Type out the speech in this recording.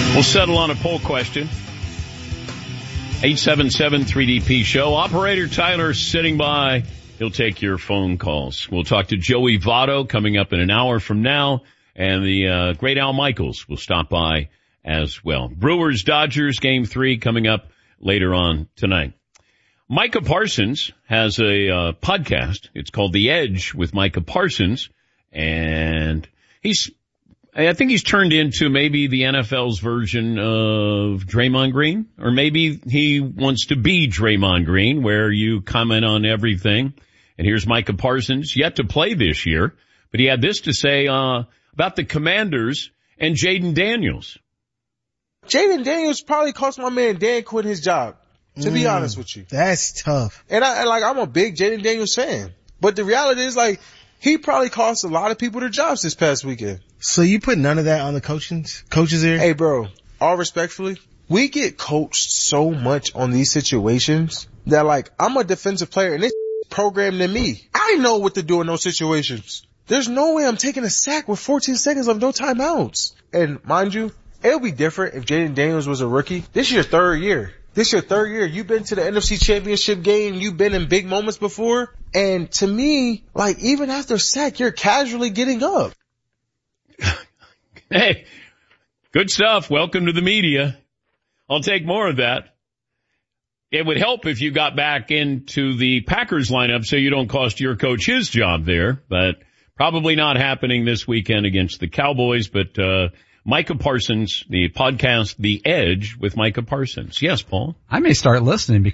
We'll settle on a poll question. 877-3DP show. Operator Tyler sitting by. He'll take your phone calls. We'll talk to Joey Votto coming up in an hour from now. And the great Al Michaels will stop by as well. Brewers-Dodgers Game 3 coming up later on tonight. Micah Parsons has a podcast. It's called The Edge with Micah Parsons. And I think he's turned into maybe the NFL's version of Draymond Green, or maybe he wants to be Draymond Green, where you comment on everything. And here's Micah Parsons, yet to play this year, but he had this to say about the Commanders and Jaden Daniels. Jaden Daniels probably cost my man Dan quit his job, to be honest with you. That's tough. And I'm a big Jaden Daniels fan, but the reality is, he probably cost a lot of people their jobs this past weekend. So you put none of that on the coaches here? Hey, bro, all respectfully, we get coached so much on these situations that, I'm a defensive player and it's programmed in me. I know what to do in those situations. There's no way I'm taking a sack with 14 seconds of no timeouts. And mind you, it would be different if Jaden Daniels was a rookie. This is your third year. You've been to the NFC Championship game. You've been in big moments before. And to me, even after sack, you're casually getting up. Hey, good stuff. Welcome to the media. I'll take more of that. It would help if you got back into the Packers lineup so you don't cost your coach his job there, but probably not happening this weekend against the Cowboys. But Micah Parsons, the podcast The Edge with Micah Parsons. Yes, Paul? I may start listening because